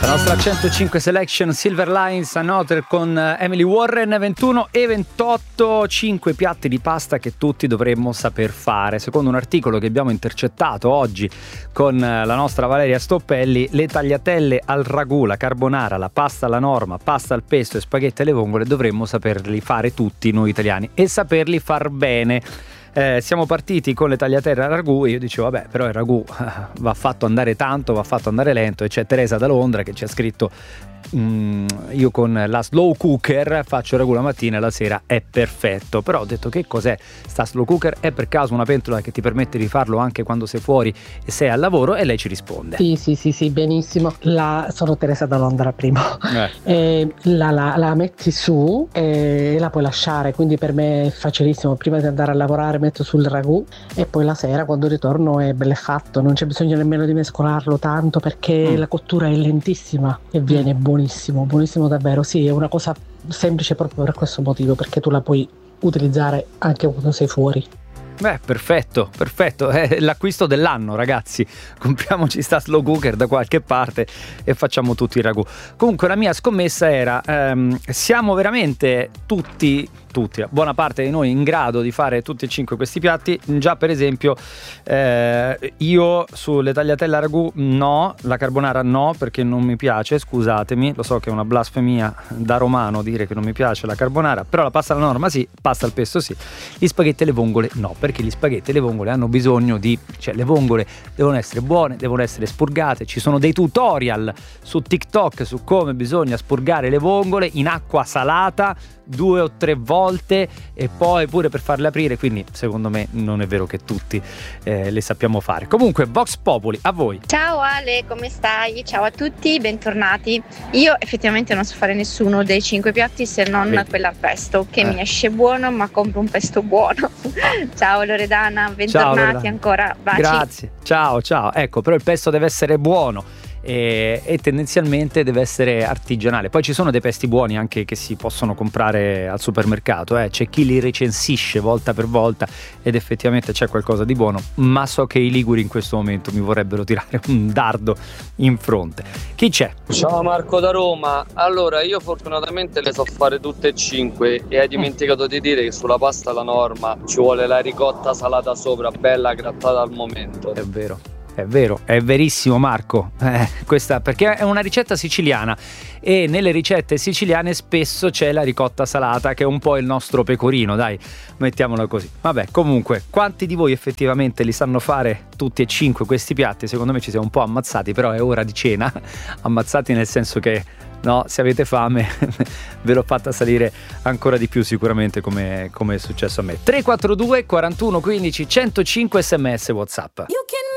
La nostra 105 Selection Silver Lines Another con Emily Warren. 21 e 28, 5 piatti di pasta che tutti dovremmo saper fare. Secondo un articolo che abbiamo intercettato oggi con la nostra Valeria Stoppelli, le tagliatelle al ragù, la carbonara, la pasta alla norma, pasta al pesto e spaghetti alle vongole dovremmo saperli fare tutti noi italiani e saperli far bene. Siamo partiti con le tagliatelle al ragù e io dicevo vabbè, però il ragù va fatto andare tanto, va fatto andare lento, e c'è Teresa da Londra che ci ha scritto io con la slow cooker faccio il ragù la mattina e la sera è perfetto. Però ho detto, che cos'è sta slow cooker? È per caso una pentola che ti permette di farlo anche quando sei fuori e sei al lavoro? E lei ci risponde sì, benissimo. Sono Teresa da Londra primo. La metti su e la puoi lasciare, quindi per me è facilissimo. Prima di andare a lavorare metto sul ragù e poi la sera quando ritorno è bello fatto, non c'è bisogno nemmeno di mescolarlo tanto perché la cottura è lentissima e viene buonissimo davvero. Sì, è una cosa semplice proprio per questo motivo, perché tu la puoi utilizzare anche quando sei fuori. Beh, perfetto, è l'acquisto dell'anno, ragazzi. Compriamoci sta slow cooker da qualche parte e facciamo tutti il ragù. Comunque la mia scommessa era siamo veramente tutti, buona parte di noi in grado di fare tutti e 5 questi piatti? Già, per esempio, io sulle tagliatelle a ragù no, la carbonara no, perché non mi piace, scusatemi, lo so che è una blasfemia da romano dire che non mi piace la carbonara, però la pasta alla norma sì, pasta al pesto sì, gli spaghetti e le vongole no, perché gli spaghetti e le vongole hanno bisogno cioè le vongole devono essere buone, devono essere spurgate, ci sono dei tutorial su TikTok su come bisogna spurgare le vongole in acqua salata 2 o 3 volte e poi pure per farle aprire, quindi secondo me non è vero che tutti le sappiamo fare. Comunque Vox Populi, a voi. Ciao Ale, come stai? Ciao a tutti, bentornati. Io effettivamente non so fare nessuno dei 5 piatti se non quella al pesto, che mi esce buono, ma compro un pesto buono. Ciao Loredana, bentornati. Ciao, Loredana. Ancora, baci. Grazie, ciao, ecco, però il pesto deve essere buono e tendenzialmente deve essere artigianale. Poi ci sono dei pesti buoni anche che si possono comprare al supermercato, c'è chi li recensisce volta per volta ed effettivamente c'è qualcosa di buono, ma so che i liguri in questo momento mi vorrebbero tirare un dardo in fronte. Chi c'è? Ciao Marco da Roma. Allora, io fortunatamente le so fare tutte e 5 e hai dimenticato di dire che sulla pasta alla norma ci vuole la ricotta salata sopra, bella grattata al momento. È vero, è verissimo Marco, questa perché è una ricetta siciliana e nelle ricette siciliane spesso c'è la ricotta salata, che è un po' il nostro pecorino, dai, mettiamola così. Vabbè, comunque, quanti di voi effettivamente li sanno fare tutti e 5 questi piatti? Secondo me ci siamo un po' ammazzati, però è ora di cena, ammazzati nel senso che no, se avete fame ve l'ho fatta salire ancora di più sicuramente come è successo a me. 342 41 15 105 SMS WhatsApp.